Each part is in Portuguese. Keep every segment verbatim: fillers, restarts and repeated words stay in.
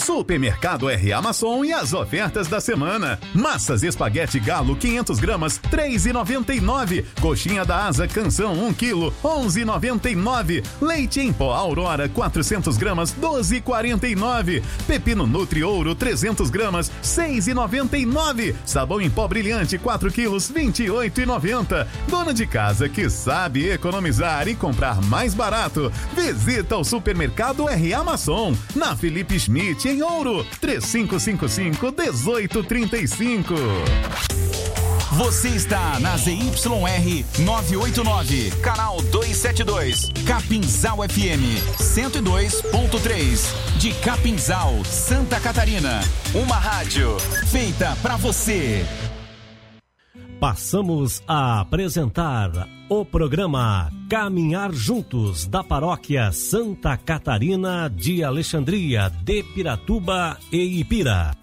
Supermercado R. Amason e as ofertas da semana. Massas espaguete galo quinhentas gramas, três reais e noventa e nove centavos. Coxinha da Asa Canção um quilo, onze reais e noventa e nove centavos. Leite em pó Aurora quatrocentas gramas, doze reais e quarenta e nove centavos. Pepino Nutri Ouro trezentas gramas, seis reais e noventa e nove centavos. Sabão em pó brilhante quatro quilos, vinte e oito reais e noventa centavos. Dona de casa que sabe economizar e comprar mais barato, visita o Supermercado R. Amason, na Felipe Schmidt em Ouro, três cinco cinco cinco, um oito três cinco. Você está na Z Y R novecentos e oitenta e nove, canal duzentos e setenta e dois, Capinzal F M cento e dois ponto três, de Capinzal, Santa Catarina. Uma rádio feita pra você. Passamos a apresentar o programa Caminhar Juntos, da Paróquia Santa Catarina de Alexandria, de Piratuba e Ipira.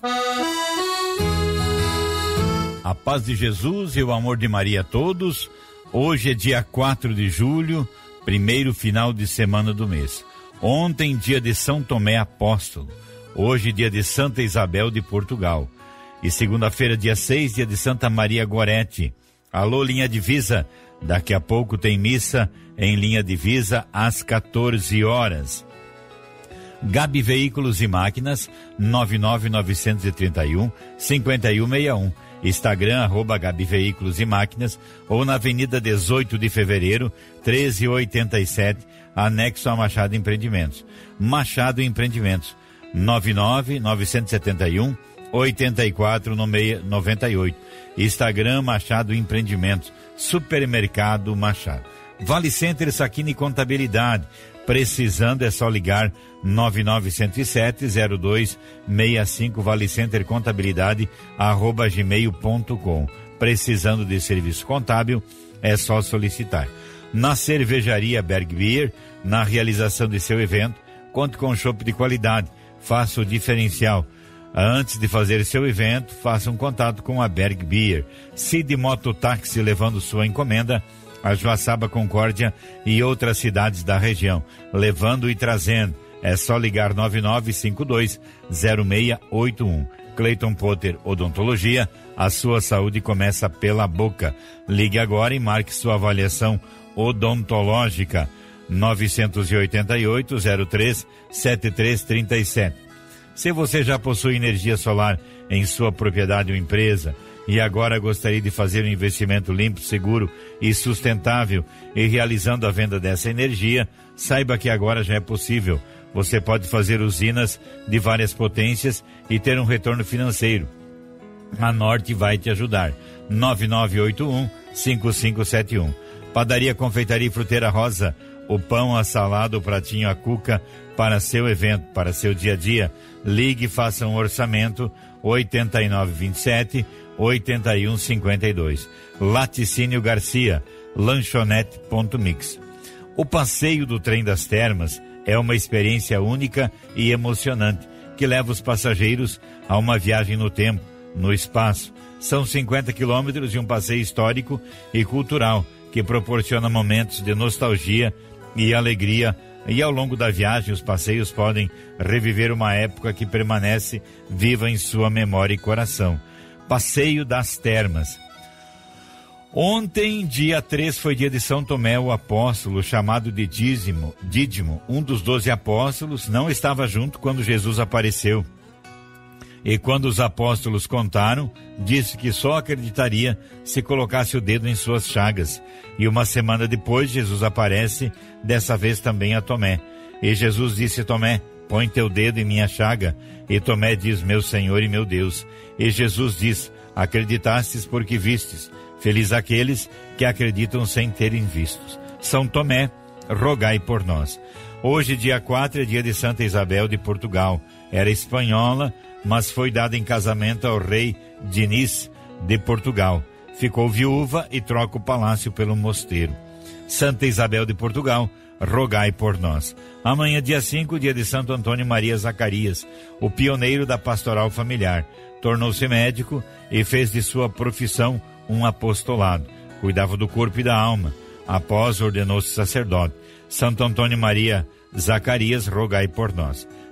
A paz de Jesus e o amor de Maria a todos. Hoje é dia quatro de julho, primeiro final de semana do mês. Ontem, dia de São Tomé Apóstolo. Hoje, dia de Santa Isabel de Portugal. E segunda-feira, dia seis, dia de Santa Maria Gorete. Alô, Linha Divisa. Daqui a pouco tem missa em Linha Divisa às quatorze horas. Gabi Veículos e Máquinas, nove nove nove três um, cinco um seis um. Instagram, arroba Gabi Veículos e Máquinas, ou na Avenida dezoito de Fevereiro, treze oitenta e sete, anexo a Machado Empreendimentos. Machado Empreendimentos, nove nove nove sete um, oito quatro nove oito. Instagram, Machado Empreendimentos. Supermercado Machado. Vale Center Saquini Contabilidade. Precisando é só ligar nove nove zero sete zero dois seis cinco, Vale Center Contabilidade arroba gmail ponto com. Precisando de serviço contábil é só solicitar. Na Cervejaria Berg Beer, na realização de seu evento, conte com chopp de qualidade, faça o diferencial. Antes de fazer seu evento, faça um contato com a Berg Beer. Cid Mototáxi, levando sua encomenda a Joaçaba, Concórdia e outras cidades da região, levando e trazendo. É só ligar nove nove cinco dois zero seis oito um. Cleiton Potter Odontologia, a sua saúde começa pela boca. Ligue agora e marque sua avaliação odontológica. nove oito oito, zero três, sete três três sete. Se você já possui energia solar em sua propriedade ou empresa e agora gostaria de fazer um investimento limpo, seguro e sustentável e realizando a venda dessa energia, saiba que agora já é possível. Você pode fazer usinas de várias potências e ter um retorno financeiro. A Norte vai te ajudar. nove nove oito um, cinco cinco sete um. Padaria, Confeitaria e Fruteira Rosa. O pão, a salada, o pratinho, a cuca para seu evento, para seu dia a dia. Ligue e faça um orçamento. oito nove dois sete, oito um cinco dois. Laticínio Garcia, lanchonete ponto mix. O passeio do Trem das Termas é uma experiência única e emocionante que leva os passageiros a uma viagem no tempo, no espaço. São cinquenta quilômetros de um passeio histórico e cultural que proporciona momentos de nostalgia e alegria, e ao longo da viagem os passeios podem reviver uma época que permanece viva em sua memória e coração. Passeio das Termas. Ontem, dia três, foi dia de São Tomé o Apóstolo, chamado de Dízimo, Dídimo. Um dos doze apóstolos não estava junto quando Jesus apareceu. E quando os apóstolos contaram, disse que só acreditaria se colocasse o dedo em suas chagas. E uma semana depois, Jesus aparece, dessa vez também a Tomé. E Jesus disse a Tomé: põe teu dedo em minha chaga. E Tomé diz: meu Senhor e meu Deus. E Jesus diz: acreditastes porque vistes. Feliz aqueles que acreditam sem terem vistos. São Tomé, rogai por nós. Hoje, dia quatro, é dia de Santa Isabel de Portugal. Era espanhola, mas foi dada em casamento ao rei Diniz de Portugal. Ficou viúva e troca o palácio pelo mosteiro. Santa Isabel de Portugal, rogai por nós. Amanhã, dia cinco, dia de Santo Antônio Maria Zacarias, o pioneiro da pastoral familiar. Tornou-se médico e fez de sua profissão um apostolado. Cuidava do corpo e da alma. Após, ordenou-se sacerdote. Santo Antônio Maria Zacarias, rogai por nós.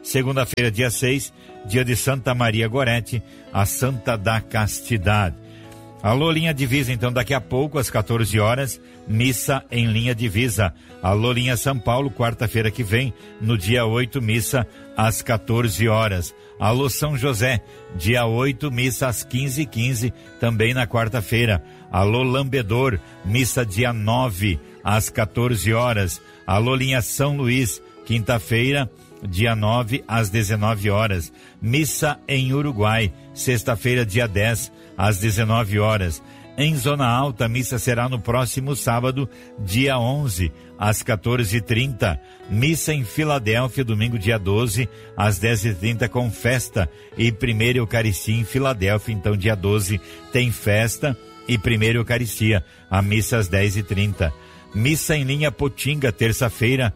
Segunda-feira, dia seis, dia de Santa Maria Gorete, a Santa da Castidade. Alô, Linha Divisa, então daqui a pouco, às quatorze horas, missa em Linha Divisa. Alô, Linha São Paulo, quarta-feira que vem, no dia oito, missa às quatorze horas. Alô, São José, dia oito, missa às quinze e quinze, também na quarta-feira. Alô, Lambedor, missa dia nove, às quatorze horas. Alô, Linha São Luís, quinta-feira, dia nove, às dezenove horas. Missa em Uruguai, sexta-feira, dia dez, às dezenove horas. Em Zona Alta, a missa será no próximo sábado, dia onze, às quatorze e trinta. Missa em Filadélfia, domingo, dia doze, às dez e trinta, com festa e primeira Eucaristia em Filadélfia. Então, dia doze, tem festa e primeira Eucaristia, a missa às dez e trinta. Missa em Linha Potinga, terça-feira,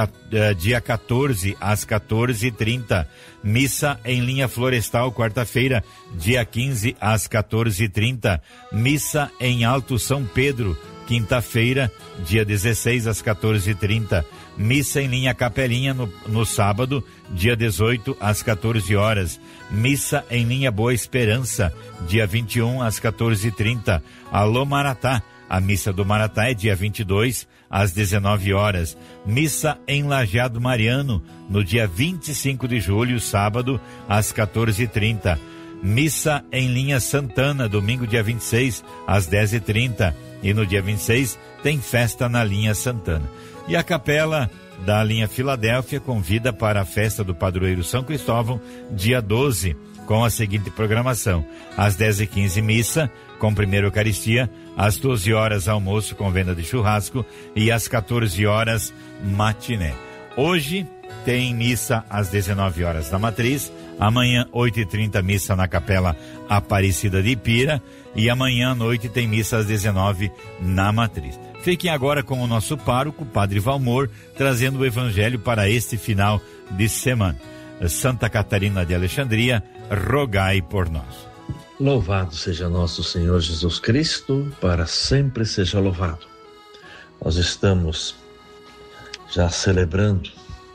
dia quatorze, às quatorze e trinta. Missa em Linha Florestal, quarta-feira, dia quinze, às quatorze e trinta. Missa em Alto São Pedro, quinta-feira, dia dezesseis, às quatorze e trinta. Missa em Linha Capelinha no, no sábado, dia dezoito, às quatorze horas. Missa em Linha Boa Esperança, dia vinte e um, às quatorze e trinta. Alô, Maratá. A missa do Maratá é dia vinte e dois, às dezenove horas. Missa em Lajeado Mariano, no dia vinte e cinco de julho, sábado, às quatorze e trinta. Missa em Linha Santana, domingo, dia vinte e seis, às dez e trinta. E no dia vinte e seis tem festa na Linha Santana. E a capela da Linha Filadélfia convida para a festa do padroeiro São Cristóvão, dia doze, com a seguinte programação: às dez e quinze, missa com primeira Eucaristia, às doze horas, almoço com venda de churrasco e às quatorze horas, matiné. Hoje tem missa às dezenove horas na Matriz, amanhã, oito e trinta, missa na Capela Aparecida de Ipira, e amanhã à noite tem missa às dezenove na Matriz. Fiquem agora com o nosso pároco, Padre Valmor, trazendo o Evangelho para este final de semana. Santa Catarina de Alexandria, rogai por nós. Louvado seja nosso Senhor Jesus Cristo, para sempre seja louvado. Nós estamos já celebrando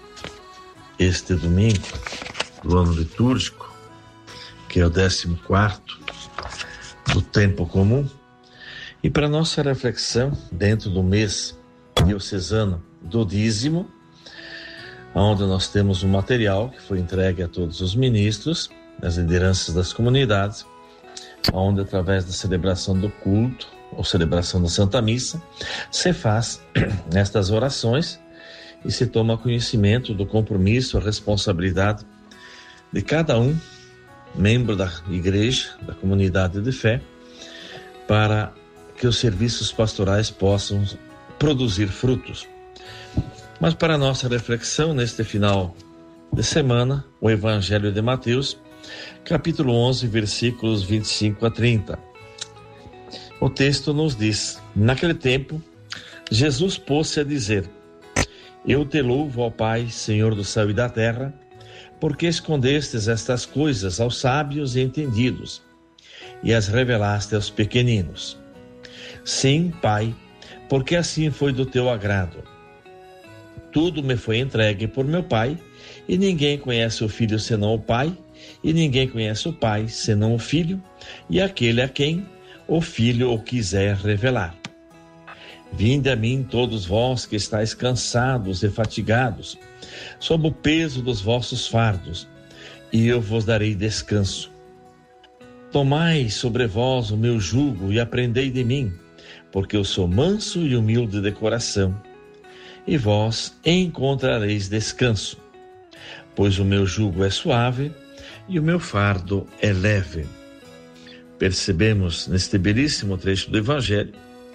este domingo do ano litúrgico, que é o décimo quarto do tempo comum, e para nossa reflexão, dentro do mês diocesano do dízimo, onde nós temos um material que foi entregue a todos os ministros, as lideranças das comunidades, onde através da celebração do culto, ou celebração da Santa Missa, se faz estas orações e se toma conhecimento do compromisso, a responsabilidade de cada um, membro da igreja, da comunidade de fé, para que os serviços pastorais possam produzir frutos. Mas para nossa reflexão, neste final de semana, o Evangelho de Mateus, capítulo onze, versículos vinte e cinco a trinta. O texto nos diz: naquele tempo, Jesus pôs-se a dizer: eu te louvo, ó Pai, Senhor do céu e da terra, porque escondestes estas coisas aos sábios e entendidos, e as revelaste aos pequeninos. Sim, Pai, porque assim foi do teu agrado. Tudo me foi entregue por meu Pai, e ninguém conhece o Filho senão o Pai, e ninguém conhece o Pai senão o Filho, e aquele a quem o Filho o quiser revelar. Vinde a mim todos vós que estáis cansados e fatigados, sob o peso dos vossos fardos, e eu vos darei descanso. Tomai sobre vós o meu jugo e aprendei de mim, porque eu sou manso e humilde de coração, e vós encontrareis descanso, pois o meu jugo é suave e o meu fardo é leve. Percebemos neste belíssimo trecho do Evangelho,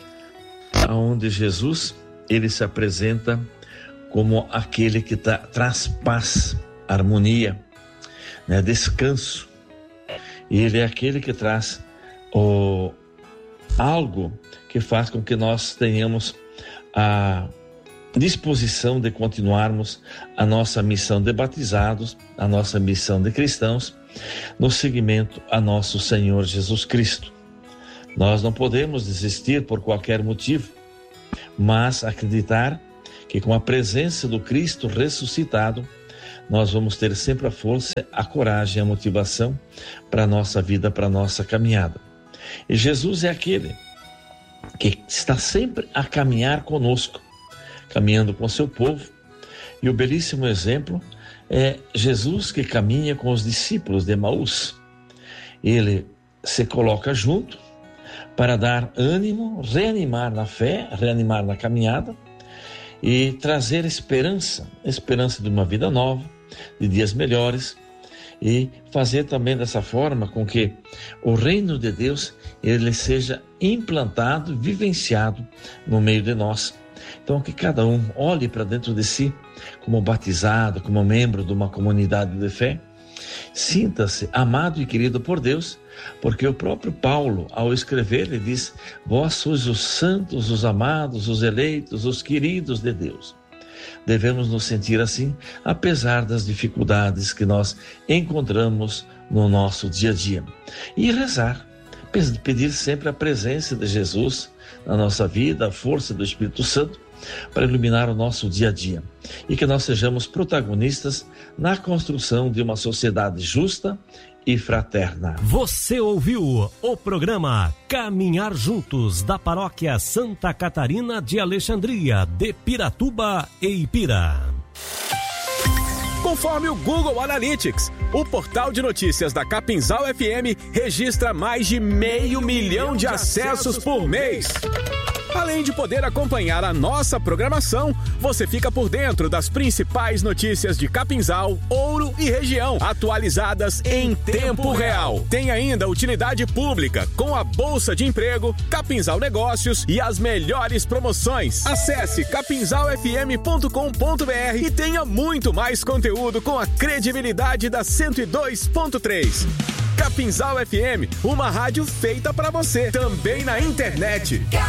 onde Jesus, ele se apresenta como aquele que tra- traz paz, harmonia, né, descanso. Ele é aquele que traz o, algo que faz com que nós tenhamos a disposição de continuarmos a nossa missão de batizados, a nossa missão de cristãos, no seguimento a nosso Senhor Jesus Cristo. Nós não podemos desistir por qualquer motivo, mas acreditar que com a presença do Cristo ressuscitado, nós vamos ter sempre a força, a coragem, a motivação para a nossa vida, para a nossa caminhada. E Jesus é aquele que está sempre a caminhar conosco, caminhando com o seu povo. E o belíssimo exemplo é Jesus que caminha com os discípulos de Emaús. Ele se coloca junto para dar ânimo, reanimar na fé, reanimar na caminhada e trazer esperança, esperança de uma vida nova, de dias melhores, e fazer também dessa forma com que o reino de Deus ele seja implantado, vivenciado no meio de nós. Então que cada um olhe para dentro de si como batizado, como membro de uma comunidade de fé, sinta-se amado e querido por Deus, porque o próprio Paulo, ao escrever, ele diz: vós sois os santos, os amados, os eleitos, os queridos de Deus. Devemos nos sentir assim, apesar das dificuldades que nós encontramos no nosso dia a dia. E rezar, pedir sempre a presença de Jesus na nossa vida, a força do Espírito Santo, para iluminar o nosso dia a dia. E que nós sejamos protagonistas na construção de uma sociedade justa e fraterna. Você ouviu o programa Caminhar Juntos, da Paróquia Santa Catarina de Alexandria, de Piratuba e Ipira. Conforme o Google Analytics, o portal de notícias da Capinzal F M registra mais de meio milhão de acessos por mês. Além de poder acompanhar a nossa programação, você fica por dentro das principais notícias de Capinzal, Ouro e região, atualizadas em tempo real. Tem ainda utilidade pública, com a Bolsa de Emprego, Capinzal Negócios e as melhores promoções. Acesse capinzal f m ponto com ponto b r e tenha muito mais conteúdo com a credibilidade da cento e dois ponto três. Capinzal F M, uma rádio feita para você, também na internet.